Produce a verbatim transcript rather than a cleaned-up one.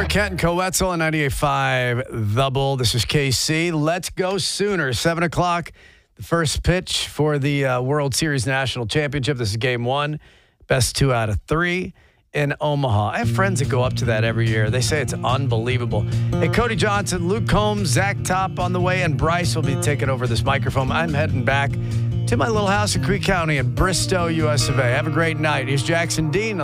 Kent and Coetzel on ninety-eight point five The Bull. This is K C. Let's go Sooners. seven o'clock, the first pitch for the uh, World Series National Championship. This is game one. Best two out of three in Omaha. I have friends that go up to that every year. They say it's unbelievable. Hey, Cody Johnson, Luke Combs, Zach Top on the way, and Bryce will be taking over this microphone. I'm heading back to my little house in Creek County in Bristow, U S of A. Have a great night. Here's Jackson Dean.